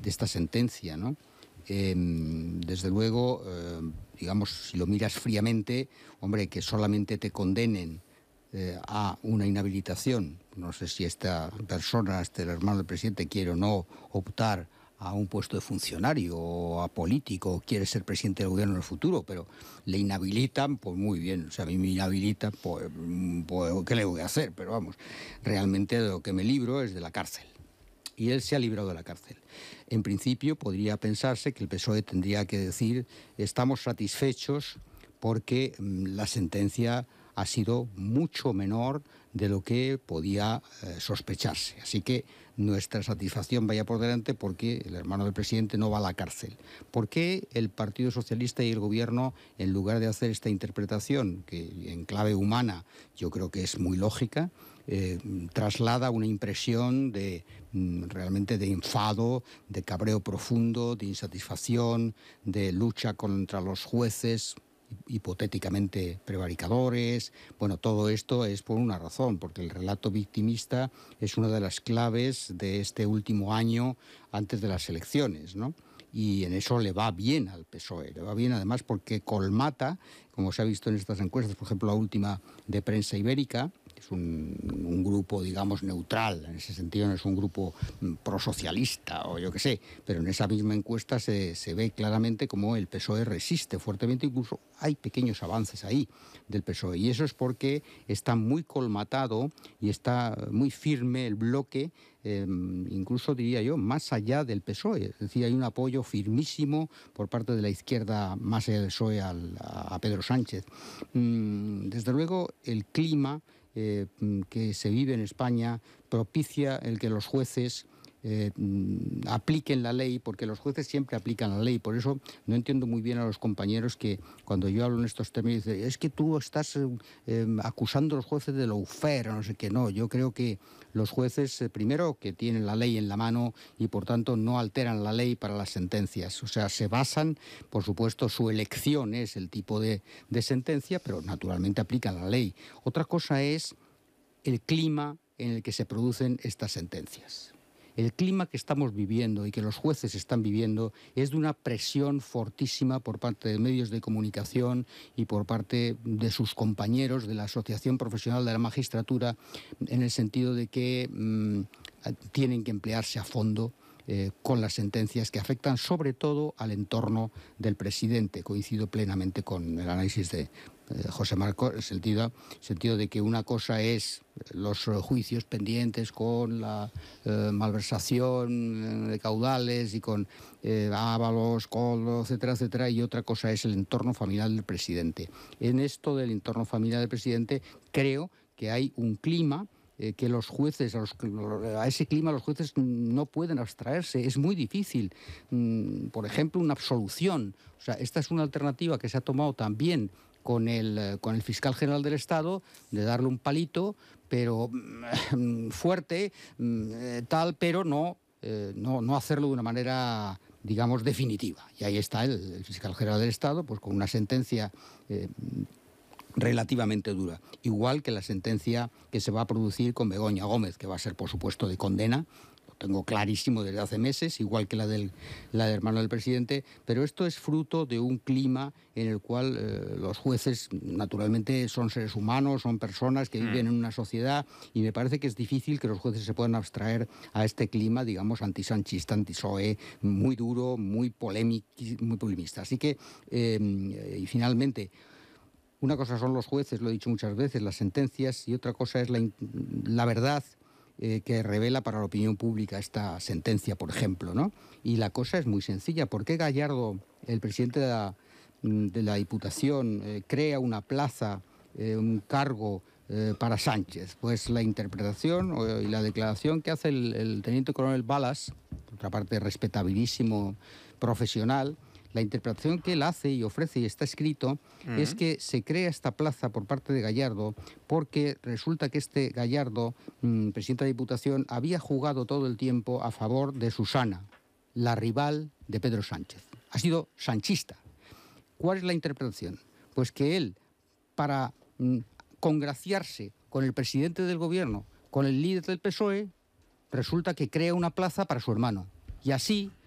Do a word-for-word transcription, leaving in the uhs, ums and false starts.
de esta sentencia, ¿no? Eh, desde luego, eh, digamos, si lo miras fríamente, hombre, que solamente te condenen eh, a una inhabilitación, no sé si esta persona, este el hermano del presidente, quiere o no optar a un puesto de funcionario o a político, o quiere ser presidente del gobierno en el futuro, pero le inhabilitan, pues muy bien, o sea, a mí me inhabilitan, pues, pues ¿qué le voy a hacer? Pero vamos, realmente de lo que me libro es de la cárcel. Y él se ha librado de la cárcel. En principio podría pensarse que el P S O E tendría que decir estamos satisfechos porque mmm, la sentencia ha sido mucho menor de lo que podía eh, sospecharse. Así que nuestra satisfacción vaya por delante porque el hermano del presidente no va a la cárcel. ¿Por qué el Partido Socialista y el Gobierno, en lugar de hacer esta interpretación, que en clave humana yo creo que es muy lógica, eh, traslada una impresión de mm, realmente de enfado, de cabreo profundo, de insatisfacción, de lucha contra los jueces hipotéticamente prevaricadores? Bueno, todo esto es por una razón, porque el relato victimista es una de las claves de este último año antes de las elecciones, ¿no? Y en eso le va bien al P S O E, le va bien además porque colmata, como se ha visto en estas encuestas, por ejemplo la última de Prensa Ibérica, que es un, un grupo, digamos, neutral, en ese sentido no es un grupo prosocialista o yo qué sé, pero en esa misma encuesta se, se ve claramente cómo el P S O E resiste fuertemente, incluso hay pequeños avances ahí del P S O E, y eso es porque está muy colmatado y está muy firme el bloque, eh, incluso diría yo, más allá del P S O E, es decir, hay un apoyo firmísimo por parte de la izquierda más allá del P S O E al, a, a Pedro Sánchez. Mm, desde luego el clima Eh, que se vive en España propicia el que los jueces eh, apliquen la ley, porque los jueces siempre aplican la ley. Por eso no entiendo muy bien a los compañeros que cuando yo hablo en estos términos dicen, es que tú estás eh, eh, acusando a los jueces de lawfare o no sé qué. No, yo creo que los jueces, eh, primero, que tienen la ley en la mano y por tanto no alteran la ley para las sentencias. O sea, se basan, por supuesto, su elección es el tipo de, de sentencia, pero naturalmente aplican la ley. Otra cosa es el clima en el que se producen estas sentencias. El clima que estamos viviendo y que los jueces están viviendo es de una presión fortísima por parte de medios de comunicación y por parte de sus compañeros de la Asociación Profesional de la Magistratura, en el sentido de que mmm, tienen que emplearse a fondo eh, con las sentencias que afectan sobre todo al entorno del presidente. Coincido plenamente con el análisis de José Marcos, en el sentido, sentido de que una cosa es los juicios pendientes con la eh, malversación de caudales y con eh, Ábalos, Coldo, etcétera, etcétera, y otra cosa es el entorno familiar del presidente. En esto del entorno familiar del presidente creo que hay un clima Eh, que los jueces, a, los, a ese clima los jueces no pueden abstraerse, es muy difícil. Mm, por ejemplo, una absolución. O sea, esta es una alternativa que se ha tomado también con el, con el fiscal general del Estado, de darle un palito, pero mm, fuerte, mm, tal, pero no, eh, no, no hacerlo de una manera, digamos, definitiva. Y ahí está el, el fiscal general del Estado, pues con una sentencia eh, relativamente dura, igual que la sentencia que se va a producir con Begoña Gómez, que va a ser, por supuesto, de condena. Lo tengo clarísimo desde hace meses, igual que la del, la del hermano del presidente, pero esto es fruto de un clima en el cual eh, los jueces, naturalmente, son seres humanos, son personas que viven en una sociedad, y me parece que es difícil que los jueces se puedan abstraer a este clima, digamos, antisanchista, anti-P S O E, muy duro, muy polémico, muy polemista. Así que, eh, y finalmente, una cosa son los jueces, lo he dicho muchas veces, las sentencias, y otra cosa es la, la verdad eh, que revela para la opinión pública esta sentencia, por ejemplo, ¿no? Y la cosa es muy sencilla. ¿Por qué Gallardo, el presidente de la, de la Diputación, eh, crea una plaza, eh, un cargo eh, para Sánchez? Pues la interpretación eh, y la declaración que hace el, el teniente coronel Balas, por otra parte respetabilísimo profesional, la interpretación que él hace y ofrece y está escrito uh-huh. es que se crea esta plaza por parte de Gallardo porque resulta que este Gallardo, mmm, presidente de la Diputación, había jugado todo el tiempo a favor de Susana, la rival de Pedro Sánchez. Ha sido sanchista. ¿Cuál es la interpretación? Pues que él, para mmm, congraciarse con el presidente del gobierno, con el líder del P S O E, resulta que crea una plaza para su hermano. Y así